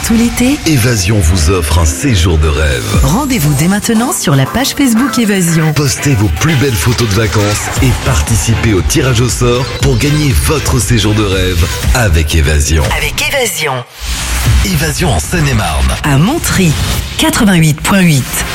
tout l'été, Évasion vous offre un séjour de rêve. rendez-vous dès maintenant sur la page Facebook Évasion. Postez vos plus belles photos de vacances et participez au tirage au sort pour gagner votre séjour de rêve avec Évasion. Avec Évasion. Évasion en Seine-et-Marne. À Montry, 88.8.